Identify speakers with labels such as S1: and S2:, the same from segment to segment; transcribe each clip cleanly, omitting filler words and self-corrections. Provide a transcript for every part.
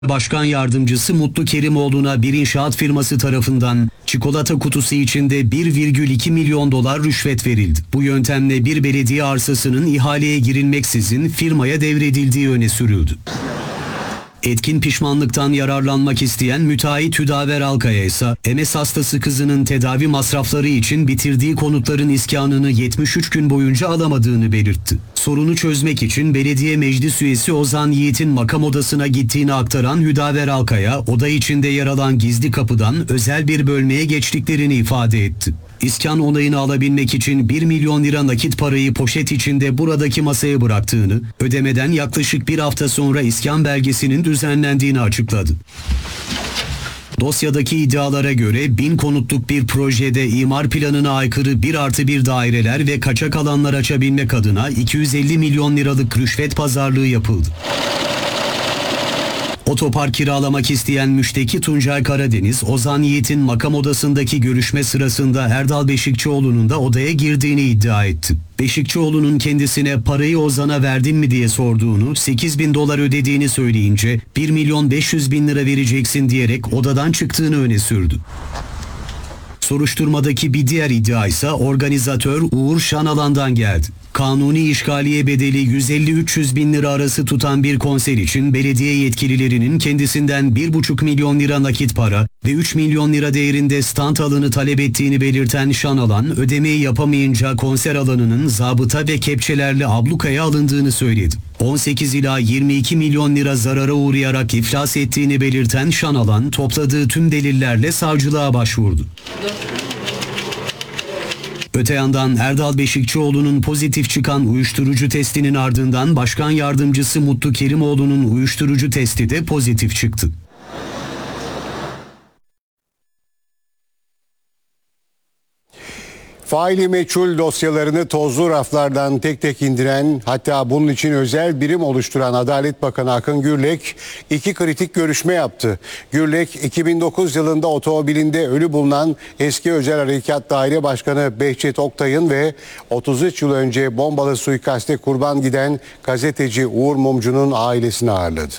S1: Başkan Yardımcısı Mutlu Kerimoğlu'na bir inşaat firması tarafından çikolata kutusu içinde 1,2 milyon dolar rüşvet verildi. Bu yöntemle bir belediye arsasının ihaleye girilmeksizin firmaya devredildiği öne sürüldü. Etkin pişmanlıktan yararlanmak isteyen müteahhit Hüdaver Alkaya ise MS hastası kızının tedavi masrafları için bitirdiği konutların iskanını 73 gün boyunca alamadığını belirtti. Sorunu çözmek için belediye meclis üyesi Ozan Yiğit'in makam odasına gittiğini aktaran Hüdaver Alkaya, oda içinde yer alan gizli kapıdan özel bir bölmeye geçtiklerini ifade etti. İskan onayını alabilmek için 1 milyon lira nakit parayı poşet içinde buradaki masaya bıraktığını, ödemeden yaklaşık bir hafta sonra iskan belgesinin düzenlendiğini açıkladı. Dosyadaki iddialara göre 1000 konutluk bir projede imar planına aykırı 1+1 daireler ve kaçak alanlar açabilmek adına 250 milyon liralık rüşvet pazarlığı yapıldı. Otopark kiralamak isteyen müşteki Tuncay Karadeniz, Ozan Yiğit'in makam odasındaki görüşme sırasında Erdal Beşikçioğlu'nun da odaya girdiğini iddia etti. Beşikçioğlu'nun kendisine parayı Ozan'a verdin mi diye sorduğunu, 8.000 dolar ödediğini söyleyince 1.500.000 lira vereceksin diyerek odadan çıktığını öne sürdü. Soruşturmadaki bir diğer iddia ise organizatör Uğur Şanalan'dan geldi. Kanuni işgaliye bedeli 150-300 bin lira arası tutan bir konser için belediye yetkililerinin kendisinden 1,5 milyon lira nakit para ve 3 milyon lira değerinde stand alanı talep ettiğini belirten Şanalan, ödemeyi yapamayınca konser alanının zabıta ve kepçelerle ablukaya alındığını söyledi. 18 ila 22 milyon lira zarara uğrayarak iflas ettiğini belirten Şanalan, topladığı tüm delillerle savcılığa başvurdu. Öte yandan Erdal Beşikçioğlu'nun pozitif çıkan uyuşturucu testinin ardından Başkan Yardımcısı Mutlu Kerimoğlu'nun uyuşturucu testi de pozitif çıktı.
S2: Faili meçhul dosyalarını tozlu raflardan tek tek indiren, hatta bunun için özel birim oluşturan Adalet Bakanı Akın Gürlek 2 kritik görüşme yaptı. Gürlek 2009 yılında otomobilinde ölü bulunan eski Özel Harekat Daire Başkanı Behçet Oktay'ın ve 33 yıl önce bombalı suikaste kurban giden gazeteci Uğur Mumcu'nun ailesini ağırladı.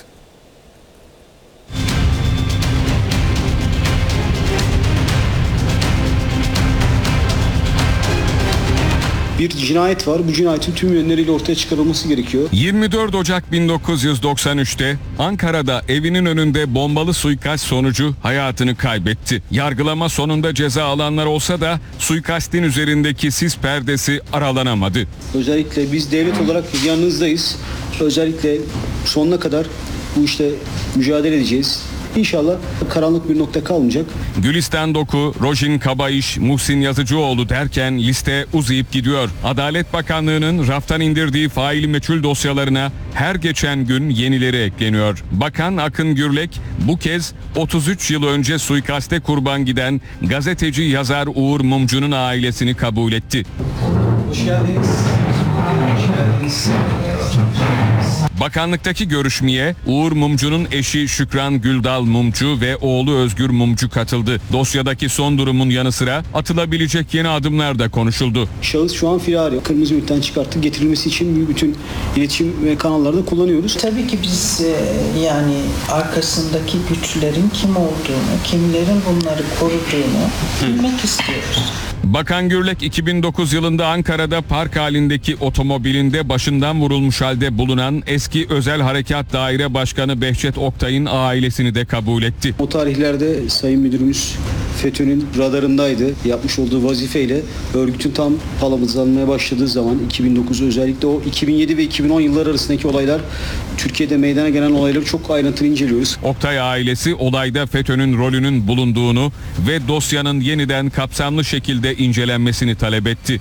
S3: Bir cinayet var. Bu cinayetin tüm yönleriyle ortaya çıkarılması gerekiyor.
S4: 24 Ocak 1993'te Ankara'da evinin önünde bombalı suikast sonucu hayatını kaybetti. Yargılama sonunda ceza alanlar olsa da suikastin üzerindeki sis perdesi aralanamadı.
S3: Özellikle biz devlet olarak yanınızdayız. Özellikle sonuna kadar bu işte mücadele edeceğiz. İnşallah karanlık bir nokta kalmayacak.
S4: Gülistan Doku, Rojin Kabayış, Muhsin Yazıcıoğlu derken liste uzayıp gidiyor. Adalet Bakanlığı'nın raftan indirdiği faili meçhul dosyalarına her geçen gün yenileri ekleniyor. Bakan Akın Gürlek bu kez 33 yıl önce suikaste kurban giden gazeteci yazar Uğur Mumcu'nun ailesini kabul etti.
S3: Hoş geldiniz. Hoş geldiniz.
S4: Bakanlıktaki görüşmeye Uğur Mumcu'nun eşi Şükran Güldal Mumcu ve oğlu Özgür Mumcu katıldı. Dosyadaki son durumun yanı sıra atılabilecek yeni adımlar da konuşuldu.
S3: Şahıs şu an firari. Kırmızı üniten çıkarttı. Getirilmesi için bütün iletişim ve kanallarda kullanıyoruz.
S5: Tabii ki biz yani arkasındaki güçlerin kim olduğunu, kimlerin bunları koruduğunu bilmek istiyoruz.
S4: Bakan Gürlek 2009 yılında Ankara'da park halindeki otomobilinde başından vurulmuş halde bulunan eski Özel Harekat Daire Başkanı Behçet Oktay'ın ailesini de kabul etti.
S3: O tarihlerde Sayın Müdürümüz FETÖ'nün radarındaydı. Yapmış olduğu vazifeyle örgütün tam palamızlanmaya başladığı zaman 2009 özellikle o 2007 ve 2010 yılları arasındaki olaylar, Türkiye'de meydana gelen olayları çok ayrıntılı inceliyoruz.
S4: Oktay ailesi olayda FETÖ'nün rolünün bulunduğunu ve dosyanın yeniden kapsamlı şekilde incelenmesini talep etti.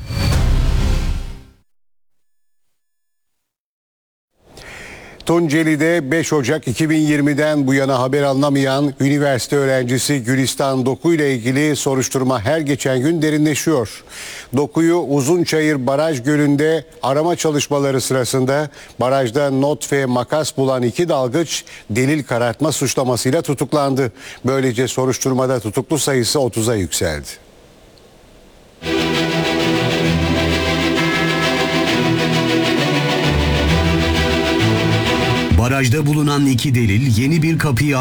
S2: Tunceli'de 5 Ocak 2020'den bu yana haber alınamayan üniversite öğrencisi Gülistan Doku ile ilgili soruşturma her geçen gün derinleşiyor. Doku'yu Uzunçayır Baraj Gölü'nde arama çalışmaları sırasında barajda not ve makas bulan 2 dalgıç delil karartma suçlamasıyla tutuklandı. Böylece soruşturmada tutuklu sayısı 30'a yükseldi.
S1: Barajda bulunan iki delil yeni bir kapıyı